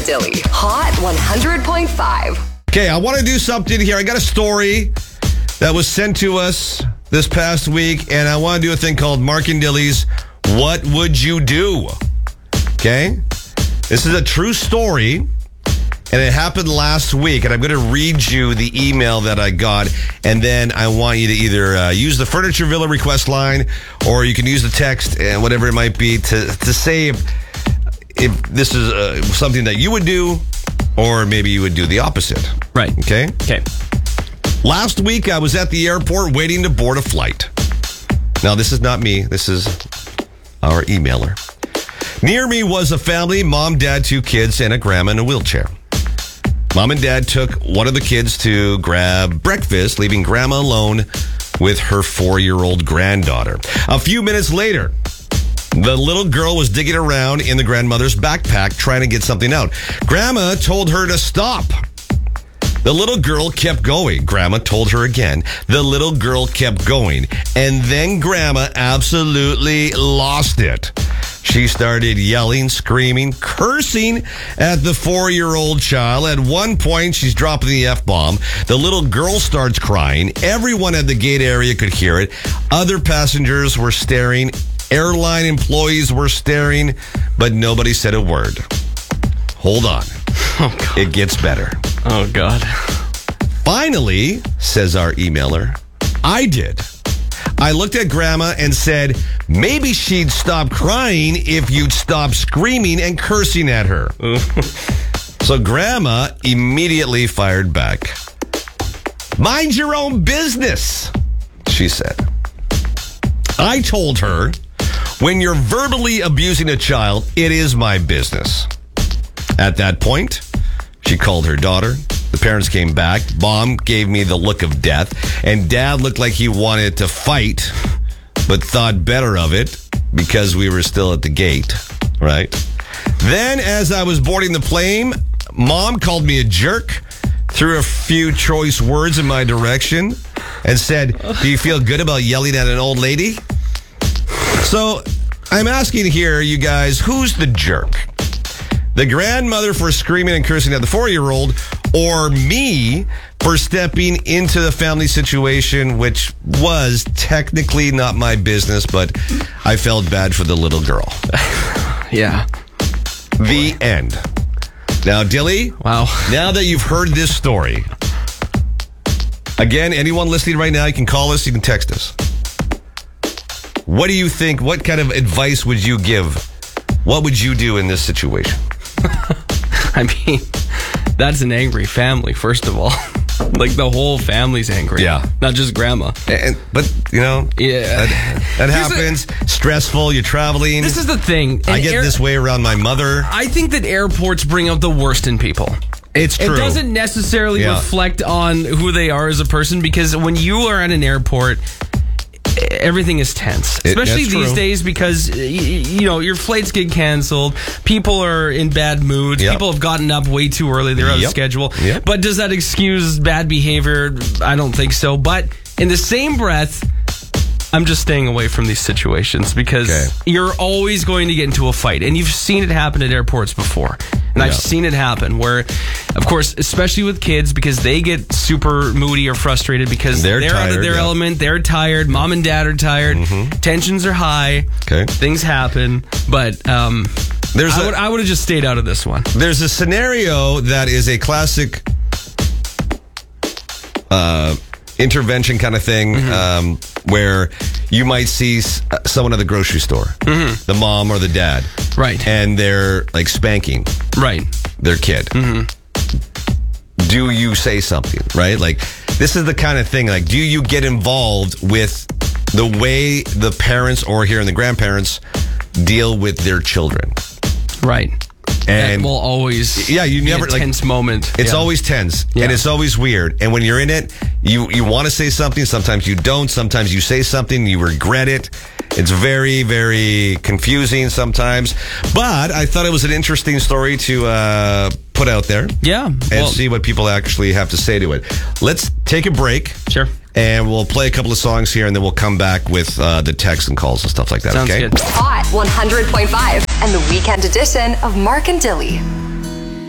Dilly. Hot 100.5. Okay, I want to do something here. I got a story that was sent to us this past week, and I want to do a thing called Mark and Dilly's What Would You Do? Okay? This is a true story, and it happened last week, and I'm going to read you the email that I got, and then I want you to either use the Furniture Villa request line, or you can use the text, and whatever it might be, to say if this is something that you would do, or maybe you would do the opposite. Right. Okay? Okay. Last week, I was at the airport waiting to board a flight. Now, this is not me. This is our emailer. Near me was a family, mom, dad, 2 kids, and a grandma in a wheelchair. Mom and dad took one of the kids to grab breakfast, leaving grandma alone with her 4-year-old granddaughter. A few minutes later, the little girl was digging around in the grandmother's backpack trying to get something out. Grandma told her to stop. The little girl kept going. Grandma told her again. The little girl kept going. And then Grandma absolutely lost it. She started yelling, screaming, cursing at the 4-year-old child. At one point, she's dropping the F-bomb. The little girl starts crying. Everyone at the gate area could hear it. Other passengers were staring. Airline employees were staring, but nobody said a word. Hold on. Oh, God. It gets better. Oh, God. Finally, says our emailer, I did. I looked at Grandma and said, maybe she'd stop crying if you'd stop screaming and cursing at her. So Grandma immediately fired back. Mind your own business, she said. I told her, when you're verbally abusing a child, it is my business. At that point, she called her daughter. The parents came back. Mom gave me the look of death, and Dad looked like he wanted to fight, but thought better of it because we were still at the gate, right? Then, as I was boarding the plane, Mom called me a jerk, threw a few choice words in my direction, and said, do you feel good about yelling at an old lady? So, I'm asking here, you guys, who's the jerk? The grandmother for screaming and cursing at the 4-year-old, or me for stepping into the family situation, which was technically not my business, but I felt bad for the little girl. Yeah. The end. Now, Dilly, Wow. now that you've heard this story, again, anyone listening right now, you can call us, you can text us. What do you think? What kind of advice would you give? What would you do in this situation? I mean, that's an angry family, first of all. Like, the whole family's angry. Yeah. Not just Grandma. But, you know, Yeah. that happens. Stressful. You're traveling. This is the thing. I get this way around my mother. I think that airports bring out the worst in people. It's true. It doesn't necessarily reflect on who they are as a person, because when you are at an airport, everything is tense, especially these days, because you know your flights get canceled. People are in bad moods. Yep. People have gotten up way too early. They're out of schedule. Yep. But does that excuse bad behavior? I don't think so. But in the same breath, I'm just staying away from these situations, because you're always going to get into a fight, and you've seen it happen at airports before. And I've seen it happen where, of course, especially with kids, because they get super moody or frustrated because they're out of their element. They're tired. Mom and dad are tired. Tensions are high. Things happen. But I would have just stayed out of this one. There's a scenario that is a classic intervention kind of thing, where you might see someone at the grocery store, the mom or the dad, right, and they're like spanking their kid. Do you say something, right? Like, this is the kind of thing, like, do you get involved with the way the parents, or here in the grandparents, deal with their children? Right. And that will always you never, be a tense moment. It's always tense, and it's always weird. And when you're in it, you want to say something. Sometimes you don't. Sometimes you say something, you regret it. It's very, very confusing sometimes. But I thought it was an interesting story to put out there. Yeah. And see what people actually have to say to it. Let's take a break. Sure. And we'll play a couple of songs here, and then we'll come back with the texts and calls and stuff like that. Sounds good. Hot 100.5 and the weekend edition of Mark and Dilly.